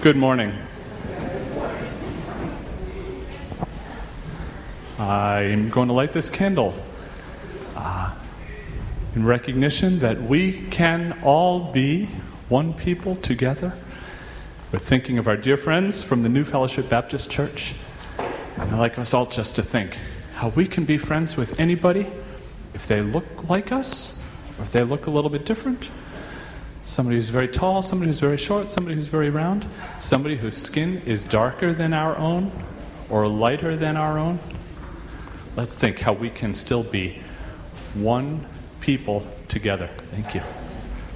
Good morning. I'm going to light this candle in recognition that we can all be one people together. We're thinking of our dear friends from the New Fellowship Baptist Church. And I'd like us all just to think how we can be friends with anybody if they look like us or if they look a little bit different. Somebody who's very tall, somebody who's very short, somebody who's very round, somebody whose skin is darker than our own or lighter than our own. Let's think how we can still be one people together. Thank you.